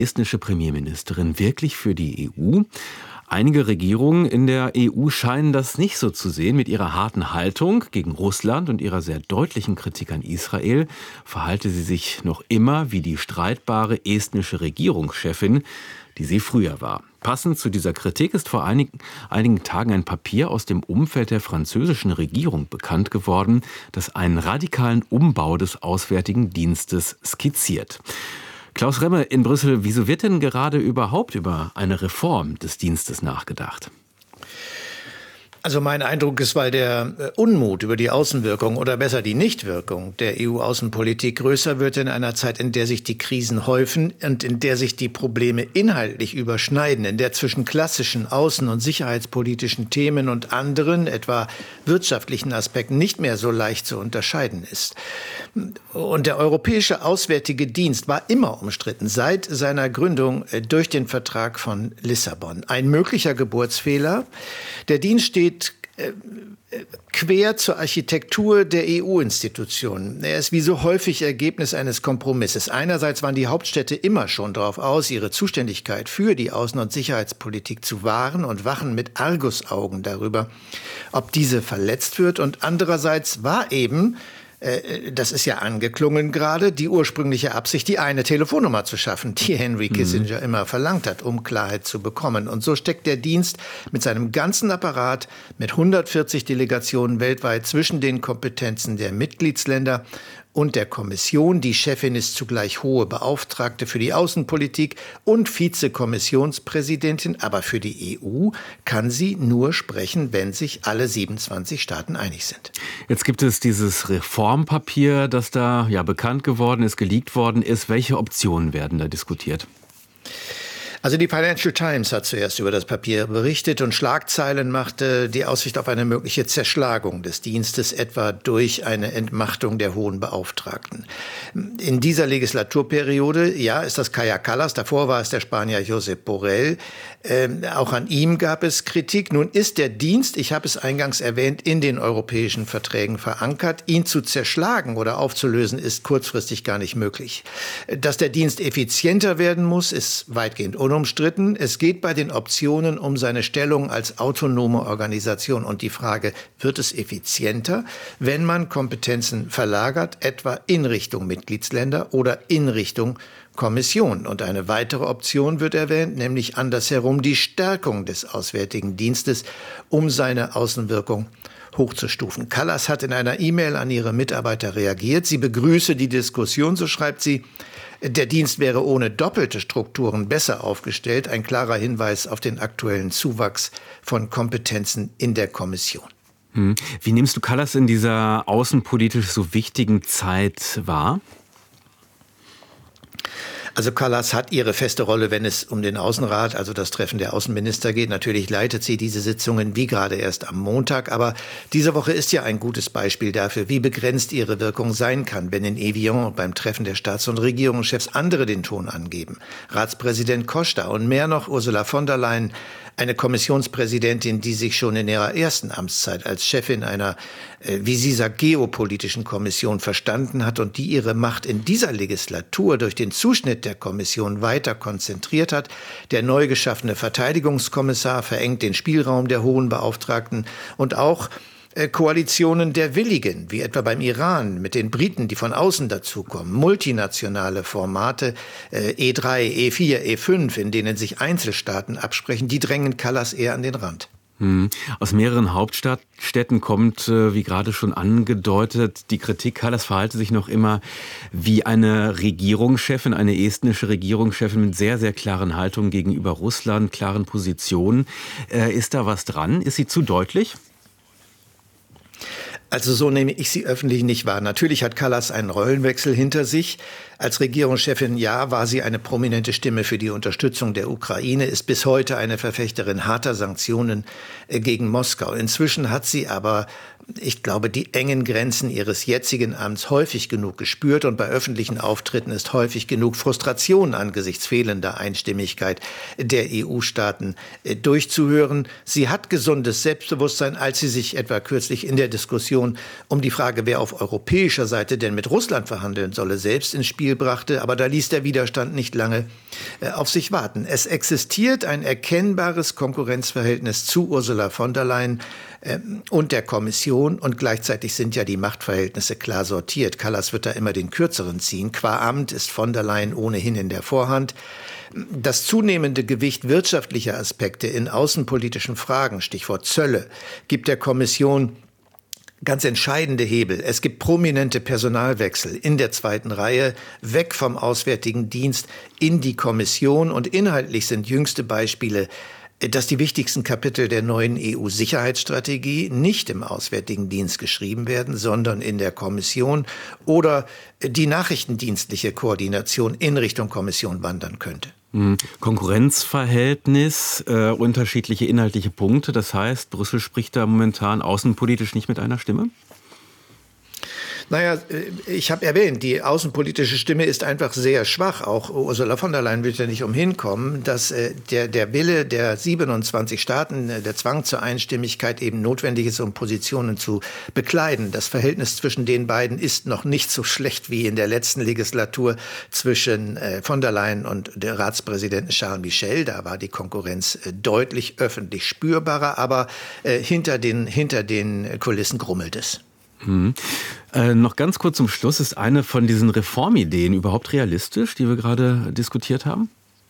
estnische Premierministerin wirklich für die EU? Einige Regierungen in der EU scheinen das nicht so zu sehen. Mit ihrer harten Haltung gegen Russland und ihrer sehr deutlichen Kritik an Israel verhalte sie sich noch immer wie die streitbare estnische Regierungschefin, die sie früher war. Passend zu dieser Kritik ist vor einigen Tagen ein Papier aus dem Umfeld der französischen Regierung bekannt geworden, das einen radikalen Umbau des Auswärtigen Dienstes skizziert. Klaus Remme in Brüssel, wieso wird denn gerade überhaupt über eine Reform des Dienstes nachgedacht? Also mein Eindruck ist, weil der Unmut über die Außenwirkung oder besser die Nichtwirkung der EU-Außenpolitik größer wird in einer Zeit, in der sich die Krisen häufen und in der sich die Probleme inhaltlich überschneiden, in der zwischen klassischen außen- und sicherheitspolitischen Themen und anderen, etwa wirtschaftlichen Aspekten, nicht mehr so leicht zu unterscheiden ist. Und der Europäische Auswärtige Dienst war immer umstritten, seit seiner Gründung durch den Vertrag von Lissabon. Ein möglicher Geburtsfehler. Der Dienst steht quer zur Architektur der EU-Institutionen. Er ist wie so häufig Ergebnis eines Kompromisses. Einerseits waren die Hauptstädte immer schon darauf aus, ihre Zuständigkeit für die Außen- und Sicherheitspolitik zu wahren und wachen mit Argusaugen darüber, ob diese verletzt wird. Und andererseits war eben, das ist ja angeklungen gerade, die ursprüngliche Absicht, die eine Telefonnummer zu schaffen, die Henry Kissinger immer verlangt hat, um Klarheit zu bekommen. Und so steckt der Dienst mit seinem ganzen Apparat mit 140 Delegationen weltweit zwischen den Kompetenzen der Mitgliedsländer und der Kommission. Die Chefin ist zugleich hohe Beauftragte für die Außenpolitik und Vizekommissionspräsidentin. Aber für die EU kann sie nur sprechen, wenn sich alle 27 Staaten einig sind. Jetzt gibt es dieses Reformpapier, das da bekannt geworden ist, geleakt worden ist. Welche Optionen werden da diskutiert? Also die Financial Times hat zuerst über das Papier berichtet und Schlagzeilen machte die Aussicht auf eine mögliche Zerschlagung des Dienstes, etwa durch eine Entmachtung der hohen Beauftragten. In dieser Legislaturperiode, ist das Kaja Kallas, davor war es der Spanier Josep Borrell. Auch an ihm gab es Kritik. Nun ist der Dienst, ich habe es eingangs erwähnt, in den europäischen Verträgen verankert. Ihn zu zerschlagen oder aufzulösen, ist kurzfristig gar nicht möglich. Dass der Dienst effizienter werden muss, ist weitgehend unumstritten. Es geht bei den Optionen um seine Stellung als autonome Organisation und die Frage, wird es effizienter, wenn man Kompetenzen verlagert, etwa in Richtung Mitgliedsländer oder in Richtung Kommission. Und eine weitere Option wird erwähnt, nämlich andersherum die Stärkung des Auswärtigen Dienstes, um seine Außenwirkung hochzustufen. Kallas hat in einer E-Mail an ihre Mitarbeiter reagiert. Sie begrüße die Diskussion, so schreibt sie. Der Dienst wäre ohne doppelte Strukturen besser aufgestellt. Ein klarer Hinweis auf den aktuellen Zuwachs von Kompetenzen in der Kommission. Wie nimmst du Kallas in dieser außenpolitisch so wichtigen Zeit wahr? Also Kallas hat ihre feste Rolle, wenn es um den Außenrat, also das Treffen der Außenminister geht. Natürlich leitet sie diese Sitzungen wie gerade erst am Montag. Aber diese Woche ist ja ein gutes Beispiel dafür, wie begrenzt ihre Wirkung sein kann, wenn in Evian beim Treffen der Staats- und Regierungschefs andere den Ton angeben. Ratspräsident Costa und mehr noch Ursula von der Leyen, eine Kommissionspräsidentin, die sich schon in ihrer ersten Amtszeit als Chefin einer, wie sie sagt, geopolitischen Kommission verstanden hat und die ihre Macht in dieser Legislatur durch den Zuschnitt der Kommission weiter konzentriert hat. Der neu geschaffene Verteidigungskommissar verengt den Spielraum der hohen Beauftragten und auch Koalitionen der Willigen, wie etwa beim Iran mit den Briten, die von außen dazukommen, multinationale Formate, E3, E4, E5, in denen sich Einzelstaaten absprechen, die drängen Kallas eher an den Rand. Aus mehreren Hauptstädten kommt, wie gerade schon angedeutet, die Kritik, Kallas verhalte sich noch immer wie eine Regierungschefin, eine estnische Regierungschefin mit sehr, sehr klaren Haltungen gegenüber Russland, klaren Positionen. Ist da was dran? Ist sie zu deutlich? Also so nehme ich sie öffentlich nicht wahr. Natürlich hat Kallas einen Rollenwechsel hinter sich. Als Regierungschefin, war sie eine prominente Stimme für die Unterstützung der Ukraine, ist bis heute eine Verfechterin harter Sanktionen gegen Moskau. Inzwischen hat sie aber ich glaube, die engen Grenzen ihres jetzigen Amts häufig genug gespürt und bei öffentlichen Auftritten ist häufig genug Frustration angesichts fehlender Einstimmigkeit der EU-Staaten durchzuhören. Sie hat gesundes Selbstbewusstsein, als sie sich etwa kürzlich in der Diskussion um die Frage, wer auf europäischer Seite denn mit Russland verhandeln solle, selbst ins Spiel brachte. Aber da ließ der Widerstand nicht lange auf sich warten. Es existiert ein erkennbares Konkurrenzverhältnis zu Ursula von der Leyen und der Kommission und gleichzeitig sind ja die Machtverhältnisse klar sortiert. Kallas wird da immer den Kürzeren ziehen. Qua Amt ist von der Leyen ohnehin in der Vorhand. Das zunehmende Gewicht wirtschaftlicher Aspekte in außenpolitischen Fragen, Stichwort Zölle, gibt der Kommission ganz entscheidende Hebel. Es gibt prominente Personalwechsel in der zweiten Reihe, weg vom Auswärtigen Dienst in die Kommission und inhaltlich sind jüngste Beispiele, dass die wichtigsten Kapitel der neuen EU-Sicherheitsstrategie nicht im Auswärtigen Dienst geschrieben werden, sondern in der Kommission oder die nachrichtendienstliche Koordination in Richtung Kommission wandern könnte. Konkurrenzverhältnis, unterschiedliche inhaltliche Punkte. Das heißt, Brüssel spricht da momentan außenpolitisch nicht mit einer Stimme? Naja, ich habe erwähnt, die außenpolitische Stimme ist einfach sehr schwach. Auch Ursula von der Leyen wird ja nicht umhin kommen, dass der Wille der 27 Staaten, der Zwang zur Einstimmigkeit eben notwendig ist, um Positionen zu bekleiden. Das Verhältnis zwischen den beiden ist noch nicht so schlecht wie in der letzten Legislatur zwischen von der Leyen und der Ratspräsidenten Charles Michel. Da war die Konkurrenz deutlich öffentlich spürbarer, aber hinter den Kulissen grummelt es. Noch ganz kurz zum Schluss, ist eine von diesen Reformideen überhaupt realistisch, die wir gerade diskutiert haben?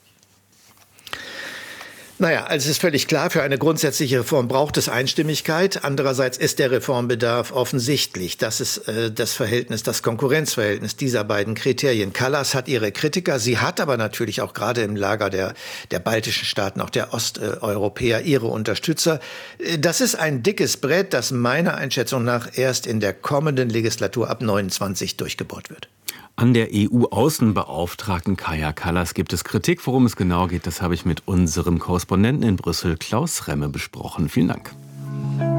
Naja, also es ist völlig klar, für eine grundsätzliche Reform braucht es Einstimmigkeit. Andererseits ist der Reformbedarf offensichtlich. Das ist das Verhältnis, das Konkurrenzverhältnis dieser beiden Kriterien. Kallas hat ihre Kritiker, sie hat aber natürlich auch gerade im Lager der baltischen Staaten, auch der Osteuropäer, ihre Unterstützer. Das ist ein dickes Brett, das meiner Einschätzung nach erst in der kommenden Legislatur ab 29 durchgebohrt wird. An der EU-Außenbeauftragten Kaja Kallas gibt es Kritik. Worum es genau geht, das habe ich mit unserem Korrespondenten in Brüssel, Klaus Remme, besprochen. Vielen Dank.